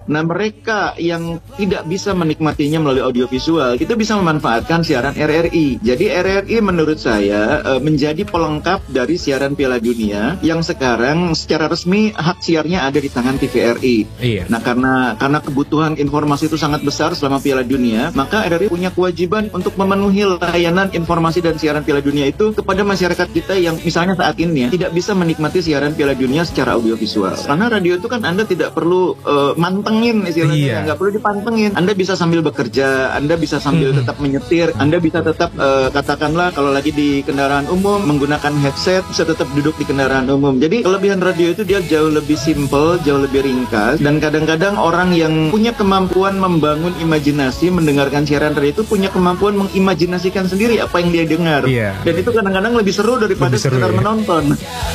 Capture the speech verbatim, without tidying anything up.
Nah, mereka yang tidak bisa menikmatinya melalui audiovisual itu bisa memanfaatkan siaran R R I. Jadi R R I menurut saya e, menjadi pelengkap dari siaran Piala Dunia yang sekarang secara resmi hak siarnya ada di tangan T V R I. Iya. Nah, karena karena kebutuhan informasi itu sangat besar selama Piala Dunia, maka R R I punya kewajiban untuk memenuhi layanan informasi dan siaran Piala Dunia itu kepada masyarakat kita yang misalnya saat ini ya, tidak bisa menikmati siaran Piala Dunia secara audiovisual. Karena radio itu kan Anda tidak perlu uh, mantengin istilahnya, nggak iya. perlu dipantengin. Anda bisa sambil bekerja, Anda bisa sambil Hmm. tetap menyetir, Anda bisa tetap uh, katakanlah kalau lagi di kendaraan umum menggunakan headset, bisa tetap duduk di kendaraan umum. Jadi kelebihan radio itu dia jauh lebih simple, jauh lebih ringkas, dan kadang-kadang orang yang punya kemampuan membangun imajinasi mendengarkan siaran radio itu punya kemampuan mengimajinasikan sendiri apa yang dia dengar. Iya. Dan itu kadang-kadang lebih seru daripada Lebih seru, sekedar ya. menonton.